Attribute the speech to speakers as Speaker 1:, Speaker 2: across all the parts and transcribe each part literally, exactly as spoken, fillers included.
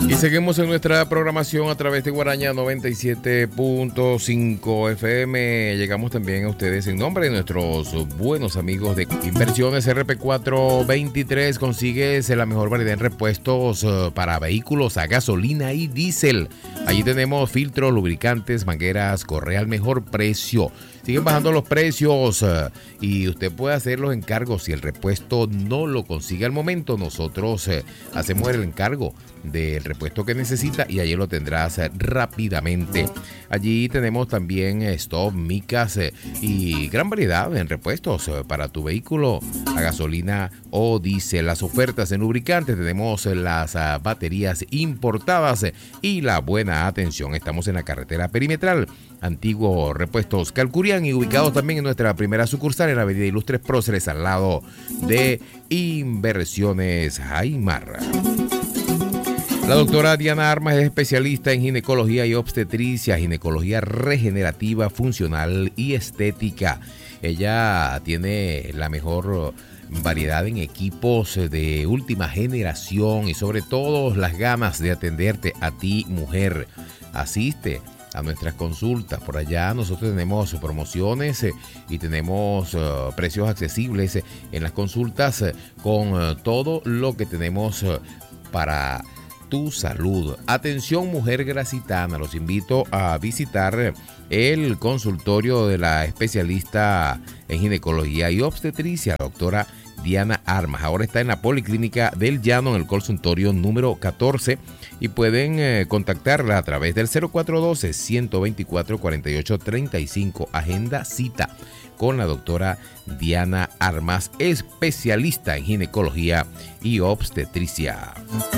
Speaker 1: Y seguimos en nuestra programación a través de Guaraña noventa y siete punto cinco F M. Llegamos también a ustedes en nombre de nuestros buenos amigos de Inversiones R P cuatrocientos veintitrés. Consigues la mejor variedad en repuestos para vehículos a gasolina y diésel. Allí tenemos filtros, lubricantes, mangueras, correa al mejor precio. Siguen bajando los precios uh, y usted puede hacer los encargos. Si el repuesto no lo consigue al momento, nosotros uh, hacemos el encargo del repuesto que necesita y allí lo tendrás uh, rápidamente. Allí tenemos también uh, stop, micas uh, y gran variedad en repuestos uh, para tu vehículo a gasolina o diésel. Las ofertas en lubricantes, tenemos uh, las uh, baterías importadas uh, y la buena atención. Estamos en la carretera perimetral, Antiguo Repuestos Calcurián, y ubicados también en nuestra primera sucursal en la avenida Ilustres Próceres, al lado de Inversiones Aymar. La doctora Diana Armas es especialista en ginecología y obstetricia, ginecología regenerativa, funcional y estética. Ella tiene la mejor variedad en equipos de última generación y sobre todo las ganas de atenderte a ti, mujer. Asiste a nuestras consultas. Por allá nosotros tenemos promociones eh, y tenemos uh, precios accesibles eh, en las consultas eh, con uh, todo lo que tenemos uh, para tu salud. Atención, mujer gracitana, los invito a visitar el consultorio de la especialista en ginecología y obstetricia, la doctora Diana Armas. Ahora está en la Policlínica del Llano, en el consultorio número catorce, y pueden eh, contactarla a través del cero cuatro uno dos, uno dos cuatro, cuatro ocho tres cinco. Agenda cita con la doctora Diana Armas, especialista en ginecología y obstetricia.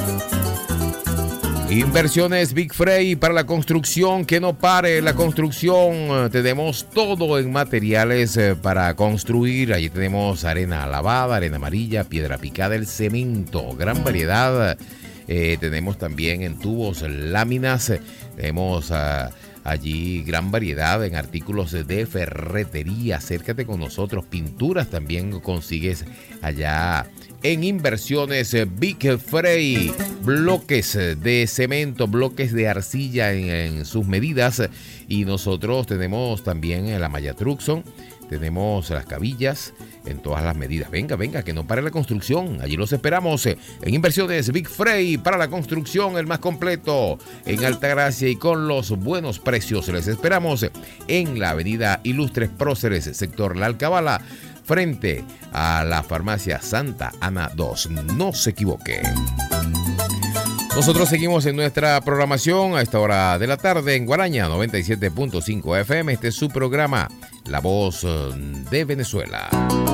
Speaker 1: Inversiones Big Frey para la construcción, que no pare la construcción. Tenemos todo en materiales para construir. Allí tenemos arena lavada, arena amarilla, piedra picada, el cemento, gran variedad. Eh, tenemos también en tubos, láminas. Tenemos uh, allí gran variedad en artículos de ferretería. Acércate con nosotros. Pinturas también consigues allá en Inversiones Big Frey. Bloques de cemento, bloques de arcilla en, en sus medidas. Y nosotros tenemos también la malla Truxon. Tenemos las cabillas en todas las medidas. Venga, venga, que no pare la construcción. Allí los esperamos en Inversiones Big Frey para la construcción, el más completo en Altagracia y con los buenos precios. Les esperamos en la avenida Ilustres Próceres, sector La Alcabala, frente a la farmacia Santa Ana dos. No se equivoque. Nosotros seguimos en nuestra programación a esta hora de la tarde en Guaraña noventa y siete punto cinco F M. Este es su programa, La Voz de Venezuela.